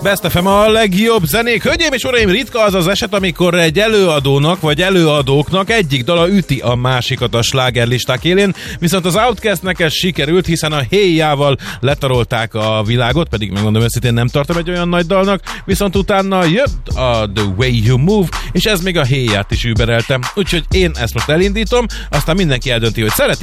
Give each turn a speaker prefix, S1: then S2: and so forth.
S1: Best FM a legjobb zenék. Hölgyeim és uraim, ritka az az eset, amikor egy előadónak vagy előadóknak egyik dala üti a másikat a slágerlisták élén, viszont az Outkastnek ez sikerült, hiszen a Hey-jával letarolták a világot, pedig megmondom őszintén nem tartom egy olyan nagy dalnak, viszont utána jött a The Way You Move, és ez még a Hey-ját is übereltem. Úgyhogy én ezt most elindítom, aztán mindenki eldönti, hogy szereti